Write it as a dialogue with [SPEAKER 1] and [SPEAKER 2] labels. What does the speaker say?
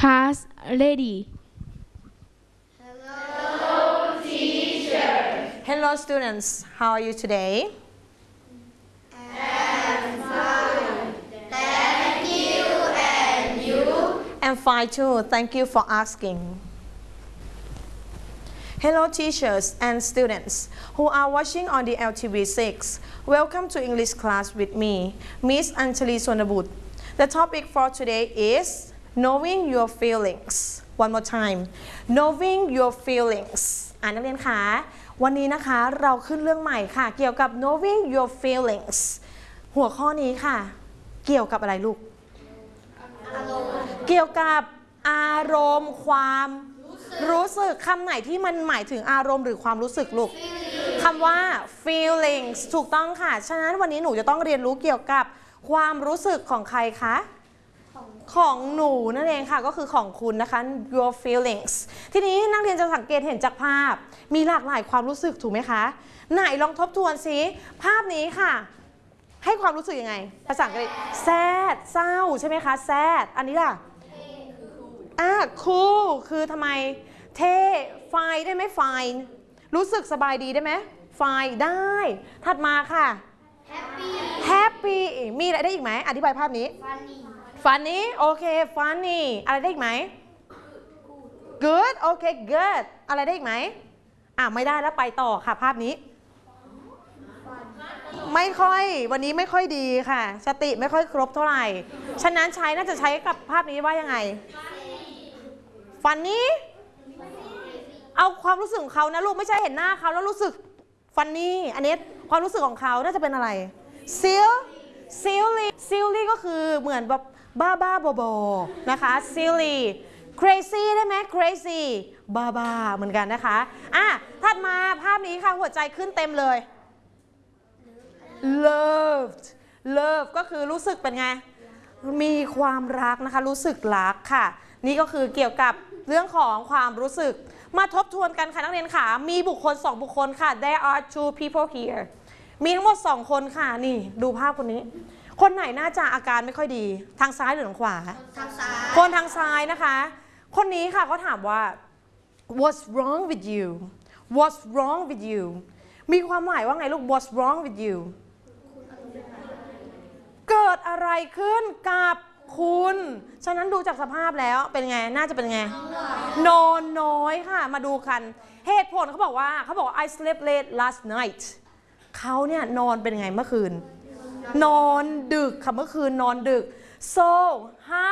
[SPEAKER 1] Class ready.
[SPEAKER 2] Hello, teacher.
[SPEAKER 3] Hello, students. How are you today?
[SPEAKER 2] I'm fine. Thank you. And you?
[SPEAKER 3] I'm fine too. Thank you for asking. Hello, teachers and students who are watching on the LTV6. Welcome to English class with me, Miss Anjali Sonabut. The topic for today is knowing your feelings. One more time. Knowing your feelings. นักเรียนคะวันนี้นะคะเราขึ้นเรื่องใหม่ค่ะเกี่ยวกับ knowing your feelings หัวข้อนี้ค่ะเกี่ยวกับอะไรลูกเกี่ยวกับอารมณ์ความรู้สึกคำไหนที่มันหมายถึงอารมณ์หรือความรู้สึกลูกคำว่า feelings ถูกต้องค่ะฉะนั้นวันนี้หนูจะต้องเรียนรู้เกี่ยวกับความรู้สึกของใครคะของหนูนั่นเองค่ะก็คือของคุณนะคะ your feelings ทีนี้นักเรียนจะสังเกตเห็นจากภาพมีหลากหลายความรู้สึกถูกไหมคะไหนลองทบทวนสิภาพนี้ค่ะให้ความรู้สึกยังไงภาษาอังกฤษ sad เศร้าใช่ไหมคะ sad อันนี้ล่ะcool คือทำไมเท่ fine ได้ไหม fine รู้สึกสบายดีได้ไหม fine ได้ถัดมาค่ะ happy มีอะไรได้อีกไหมอธิบายภาพนี้ funny โอเค funny อะไรได้อีกไหม good โอเค good อะไรได้อีกไหมไม่ได้แล้วไปต่อค่ะภาพนี้ไม่ค่อยวันนี้ไม่ค่อยดีค่ะสติไม่ค่อยครบเท่าไหร่ฉะนั้นน่าจะใช้กับภาพนี้ว่ายังไง funny เอาความรู้สึกของเขานะลูกไม่ใช่เห็นหน้าเขาแล้วรู้สึก funny อันนี้ความรู้สึกของเขาน่าจะเป็นอะไร silly ก็คือเหมือนแบบบ้าบอนะคะ silly crazy ได้ไหม crazy บ้าเหมือนกันนะคะถัดมาภาพนี้ค่ะหัวใจขึ้นเต็มเลย love ก็คือรู้สึกเป็นไงมีความรักนะคะรู้สึกรักค่ะนี่ก็คือเกี่ยวกับเรื่องของความรู้สึกมาทบทวนกันค่ะนักเรียนค่ะมีบุคคล2บุคคลค่ะ there are two people here มีทั้งหมด2คนค่ะนี่ดูภาพคนนี้คนไหนน่าจะอาการไม่ค่อยดีทางซ้ายหรือทางขวา
[SPEAKER 2] ทางซ้าย
[SPEAKER 3] คนทางซ้ายนะคะคนนี้ค่ะเขาถามว่า what's wrong with you what's wrong with you มีความหมายว่าไงลูก what's wrong with you เกิดอะไรขึ้นกับคุณฉะนั้นดูจากสภาพแล้วเป็นไงน่าจะเป็นไงนอนน้อยค่ะมาดูกันเหตุผลเขาบอกว่า I slept late last night เขาเนี่ยนอนเป็นไงเมื่อคืนนอนดึกค่ะเมื่อคืนนอนดึก so